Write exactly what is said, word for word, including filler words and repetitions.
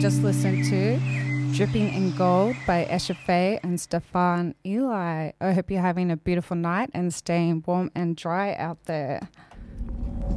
just listened to Dripping in Gold by Esha Faye and Stefan Eli. I hope you're having a beautiful night and staying warm and dry out there.